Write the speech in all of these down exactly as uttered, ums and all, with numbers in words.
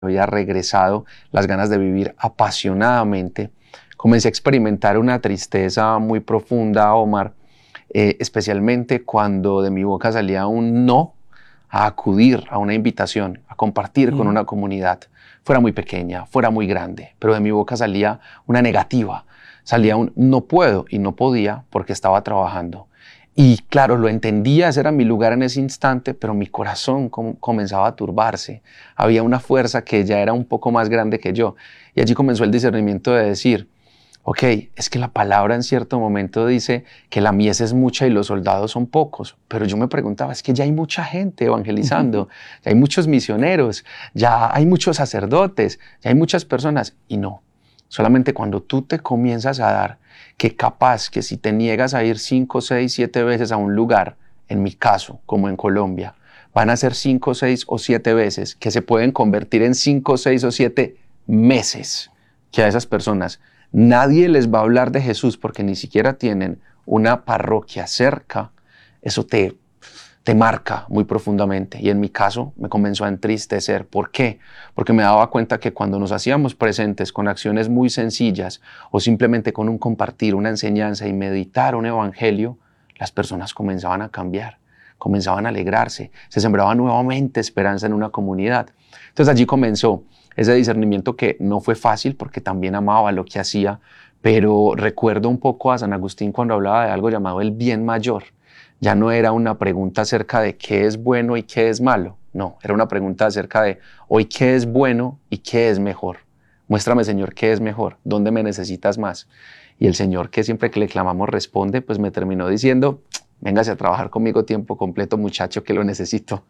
había regresado las ganas de vivir apasionadamente. Comencé a experimentar una tristeza muy profunda, Omar, eh, especialmente cuando de mi boca salía un no a acudir a una invitación, a compartir mm. con una comunidad, fuera muy pequeña, fuera muy grande, pero de mi boca salía una negativa, salía un no puedo y no podía porque estaba trabajando. Y claro, lo entendía, ese era mi lugar en ese instante, pero mi corazón com- comenzaba a turbarse. Había una fuerza que ya era un poco más grande que yo. Y allí comenzó el discernimiento de decir, ok, es que la palabra en cierto momento dice que la mies es mucha y los soldados son pocos. Pero yo me preguntaba, es que ya hay mucha gente evangelizando, ya hay muchos misioneros, ya hay muchos sacerdotes, ya hay muchas personas. Y no, solamente cuando tú te comienzas a dar que capaz que si te niegas a ir cinco, seis, siete veces a un lugar, en mi caso, como en Colombia, van a ser cinco, seis o siete veces que se pueden convertir en cinco, seis o siete meses que a esas personas nadie les va a hablar de Jesús porque ni siquiera tienen una parroquia cerca. Eso te, te marca muy profundamente. Y en mi caso me comenzó a entristecer. ¿Por qué? Porque me daba cuenta que cuando nos hacíamos presentes con acciones muy sencillas o simplemente con un compartir, una enseñanza y meditar un evangelio, las personas comenzaban a cambiar, comenzaban a alegrarse, se sembraba nuevamente esperanza en una comunidad. Entonces allí comenzó ese discernimiento que no fue fácil porque también amaba lo que hacía, pero recuerdo un poco a San Agustín cuando hablaba de algo llamado el bien mayor. Ya no era una pregunta acerca de qué es bueno y qué es malo, no, era una pregunta acerca de hoy qué es bueno y qué es mejor. Muéstrame, Señor, qué es mejor, dónde me necesitas más. Y el Señor, que siempre que le clamamos responde, pues me terminó diciendo, véngase a trabajar conmigo tiempo completo, muchacho, que lo necesito.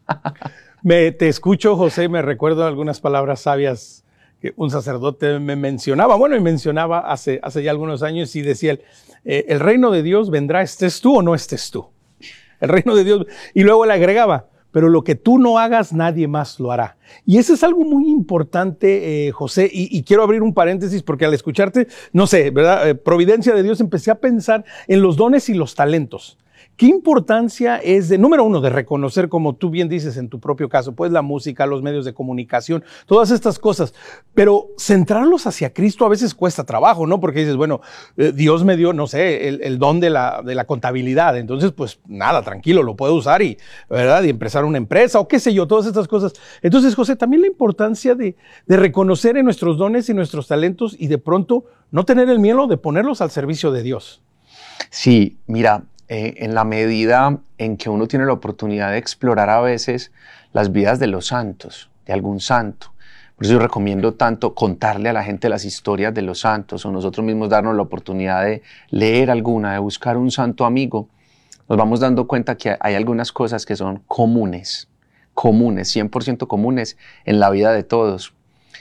Me, te escucho, José, me recuerdo algunas palabras sabias que un sacerdote me mencionaba, bueno, y mencionaba hace, hace ya algunos años y decía, él, eh, el reino de Dios vendrá, estés tú o no estés tú. El reino de Dios, y luego le agregaba, pero lo que tú no hagas, nadie más lo hará. Y eso es algo muy importante, eh, José, y, y quiero abrir un paréntesis porque al escucharte, no sé, ¿verdad? Eh, providencia de Dios, empecé a pensar en los dones y los talentos. ¿Qué importancia es de, número uno, de reconocer, como tú bien dices en tu propio caso, pues la música, los medios de comunicación, todas estas cosas, pero centrarlos hacia Cristo a veces cuesta trabajo, ¿no? Porque dices, bueno, eh, Dios me dio, no sé, el, el don de la, de la contabilidad, entonces pues nada, tranquilo, lo puedo usar y, ¿verdad? Y empezar una empresa o qué sé yo, todas estas cosas. Entonces, José, también la importancia de, de reconocer en nuestros dones y nuestros talentos y de pronto no tener el miedo de ponerlos al servicio de Dios. Sí, mira, Eh, en la medida en que uno tiene la oportunidad de explorar a veces las vidas de los santos, de algún santo. Por eso yo recomiendo tanto contarle a la gente las historias de los santos o nosotros mismos darnos la oportunidad de leer alguna, de buscar un santo amigo. Nos vamos dando cuenta que hay algunas cosas que son comunes, comunes, cien por ciento comunes en la vida de todos.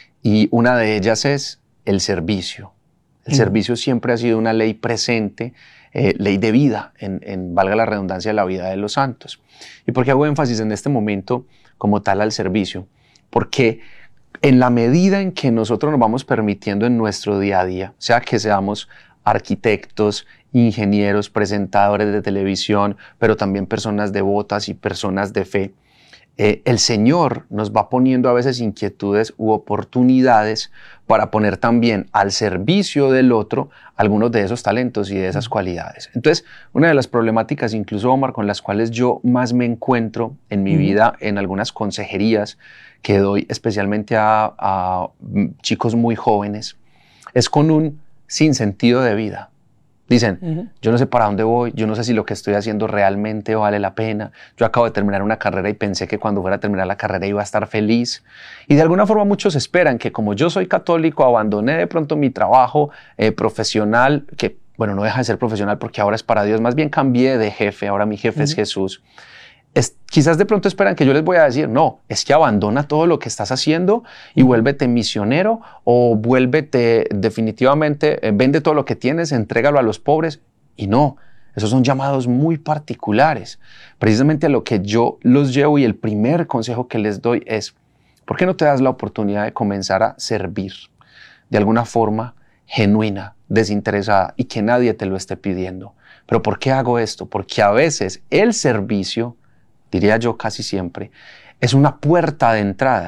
Y una de ellas es el servicio. El mm. servicio siempre ha sido una ley presente, Eh, ley de vida, en, en, valga la redundancia, de la vida de los santos. ¿Y por qué hago énfasis en este momento como tal al servicio? Porque en la medida en que nosotros nos vamos permitiendo en nuestro día a día, sea que seamos arquitectos, ingenieros, presentadores de televisión, pero también personas devotas y personas de fe, eh, el Señor nos va poniendo a veces inquietudes u oportunidades para poner también al servicio del otro algunos de esos talentos y de esas cualidades. Entonces, una de las problemáticas, incluso, Omar, con las cuales yo más me encuentro en mi vida, en algunas consejerías que doy especialmente a, a chicos muy jóvenes, es con un sinsentido de vida. Dicen, uh-huh. yo no sé para dónde voy, yo no sé si lo que estoy haciendo realmente vale la pena. Yo acabo de terminar una carrera y pensé que cuando fuera a terminar la carrera iba a estar feliz. Y de alguna forma muchos esperan que como yo soy católico, abandoné de pronto mi trabajo eh, profesional, que bueno, no deja de ser profesional porque ahora es para Dios, más bien cambié de jefe, ahora mi jefe uh-huh. es Jesús. Es, quizás de pronto esperan que yo les voy a decir, no, es que abandona todo lo que estás haciendo y vuélvete misionero o vuélvete definitivamente, eh, vende todo lo que tienes, entrégalo a los pobres. Y no, esos son llamados muy particulares. Precisamente a lo que yo los llevo y el primer consejo que les doy es, ¿por qué no te das la oportunidad de comenzar a servir de alguna forma genuina, desinteresada y que nadie te lo esté pidiendo? ¿Pero por qué hago esto? Porque a veces el servicio, diría yo casi siempre, es una puerta de entrada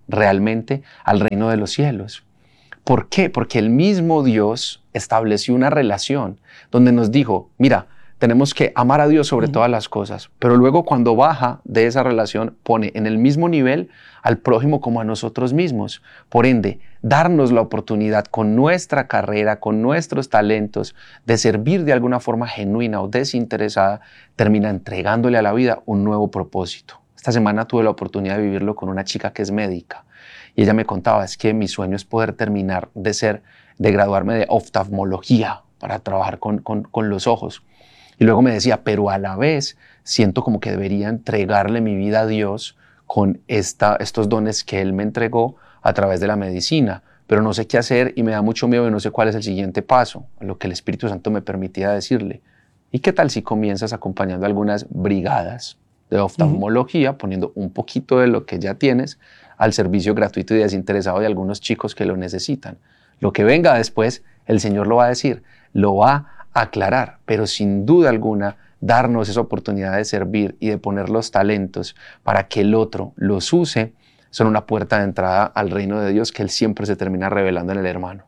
realmente al reino de los cielos. ¿Por qué? Porque el mismo Dios estableció una relación donde nos dijo, mira, tenemos que amar a Dios sobre uh-huh. todas las cosas, pero luego cuando baja de esa relación pone en el mismo nivel al prójimo como a nosotros mismos. Por ende, darnos la oportunidad con nuestra carrera, con nuestros talentos, de servir de alguna forma genuina o desinteresada, termina entregándole a la vida un nuevo propósito. Esta semana tuve la oportunidad de vivirlo con una chica que es médica y ella me contaba, es que mi sueño es poder terminar de ser, de graduarme de oftalmología para trabajar con, con, con los ojos. Y luego me decía, pero a la vez siento como que debería entregarle mi vida a Dios con esta, estos dones que Él me entregó a través de la medicina, pero no sé qué hacer y me da mucho miedo y no sé cuál es el siguiente paso, lo que el Espíritu Santo me permitía decirle. ¿Y qué tal si comienzas acompañando algunas brigadas de oftalmología, uh-huh. poniendo un poquito de lo que ya tienes al servicio gratuito y desinteresado de algunos chicos que lo necesitan? Lo que venga después, el Señor lo va a decir, lo va a aclarar, pero sin duda alguna darnos esa oportunidad de servir y de poner los talentos para que el otro los use, son una puerta de entrada al reino de Dios que Él siempre se termina revelando en el hermano.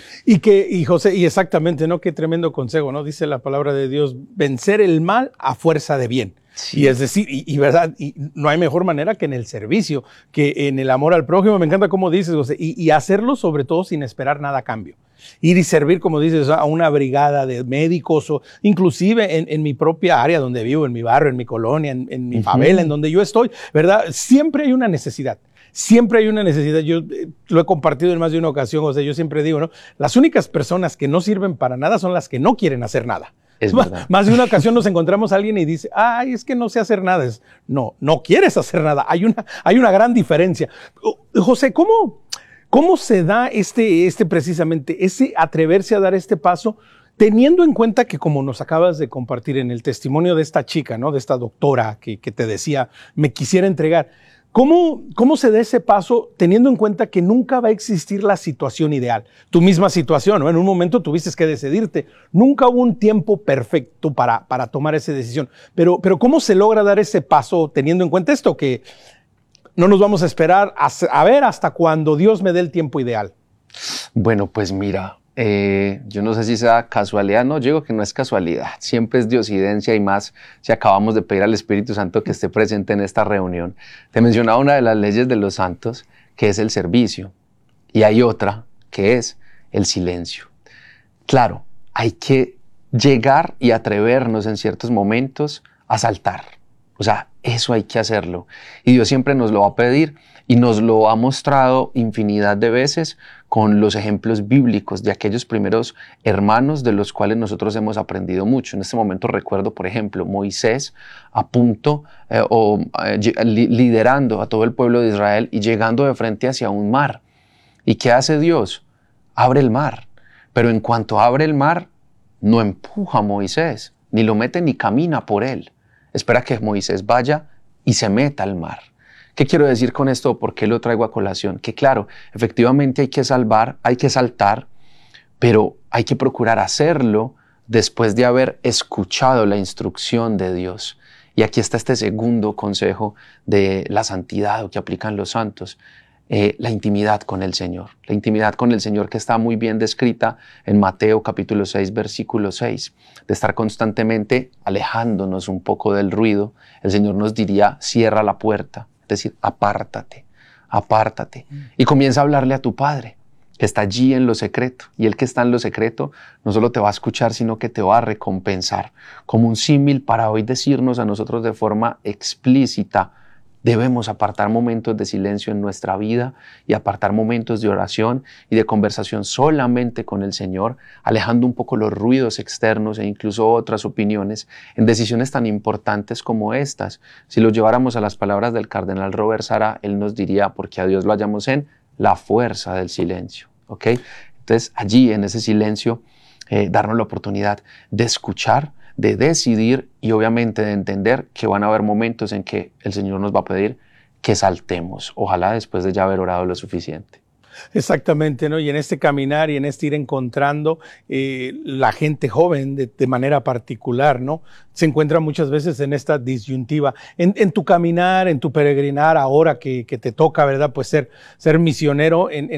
Y que, y José, y exactamente, ¿no? Qué tremendo consejo, ¿no? Dice la palabra de Dios, vencer el mal a fuerza de bien. Sí. Y es decir, y, y verdad, y no hay mejor manera que en el servicio, que en el amor al prójimo. Me encanta cómo dices, José, y, y hacerlo sobre todo sin esperar nada a cambio. Ir y servir, como dices, a una brigada de médicos o inclusive en, en mi propia área donde vivo, en mi barrio, en mi colonia, en, en mi uh-huh. favela, en donde yo estoy, ¿verdad? Siempre hay una necesidad. Siempre hay una necesidad. Yo eh, lo he compartido en más de una ocasión, José. Yo siempre digo, ¿no? Las únicas personas que no sirven para nada son las que no quieren hacer nada. Es verdad. Más de una ocasión nos encontramos a alguien y dice, ay, es que no sé hacer nada. Es, no, no quieres hacer nada. Hay una, hay una gran diferencia. José, ¿cómo, cómo se da este, este precisamente, ese atreverse a dar este paso, teniendo en cuenta que, como nos acabas de compartir en el testimonio de esta chica, ¿no? De esta doctora que, que te decía, me quisiera entregar, ¿Cómo, ¿Cómo se da ese paso teniendo en cuenta que nunca va a existir la situación ideal? Tu misma situación, ¿no? En un momento tuviste que decidirte. Nunca hubo un tiempo perfecto para, para tomar esa decisión. Pero, pero ¿cómo se logra dar ese paso teniendo en cuenta esto? Que no nos vamos a esperar a, a ver hasta cuando Dios me dé el tiempo ideal. Bueno, pues mira, eh, yo no sé si sea casualidad. No, yo digo que no es casualidad. Siempre es diosidencia y más si acabamos de pedir al Espíritu Santo que esté presente en esta reunión. Te mencionaba una de las leyes de los santos, que es el servicio. Y hay otra, que es el silencio. Claro, hay que llegar y atrevernos en ciertos momentos a saltar. O sea, eso hay que hacerlo. Y Dios siempre nos lo va a pedir y nos lo ha mostrado infinidad de veces con los ejemplos bíblicos de aquellos primeros hermanos de los cuales nosotros hemos aprendido mucho. En este momento recuerdo, por ejemplo, Moisés a punto eh, o eh, liderando a todo el pueblo de Israel y llegando de frente hacia un mar. ¿Y qué hace Dios? Abre el mar. Pero en cuanto abre el mar, no empuja a Moisés, ni lo mete ni camina por él. Espera que Moisés vaya y se meta al mar. ¿Qué quiero decir con esto? ¿Por qué lo traigo a colación? Que claro, efectivamente hay que salvar, hay que saltar, pero hay que procurar hacerlo después de haber escuchado la instrucción de Dios. Y aquí está este segundo consejo de la santidad o que aplican los santos. Eh, la intimidad con el Señor. La intimidad con el Señor que está muy bien descrita en Mateo capítulo seis, versículo seis. De estar constantemente alejándonos un poco del ruido. El Señor nos diría, cierra la puerta. Es decir, apártate, apártate. Mm. Y comienza a hablarle a tu Padre, que está allí en lo secreto. Y el que está en lo secreto no solo te va a escuchar, sino que te va a recompensar. Como un símil para hoy decirnos a nosotros de forma explícita, debemos apartar momentos de silencio en nuestra vida y apartar momentos de oración y de conversación solamente con el Señor, alejando un poco los ruidos externos e incluso otras opiniones en decisiones tan importantes como estas. Si lo lleváramos a las palabras del cardenal Robert Sará, él nos diría, porque a Dios lo hallamos en la fuerza del silencio. ¿Ok? Entonces, allí en ese silencio, eh, darnos la oportunidad de escuchar, de decidir y obviamente de entender que van a haber momentos en que el Señor nos va a pedir que saltemos, ojalá después de ya haber orado lo suficiente. Exactamente, ¿no? Y en este caminar y en este ir encontrando eh, la gente joven de, de manera particular, ¿no? Se encuentra muchas veces en esta disyuntiva. En, en tu caminar, en tu peregrinar, ahora que, que te toca, ¿verdad? Pues ser, ser misionero en,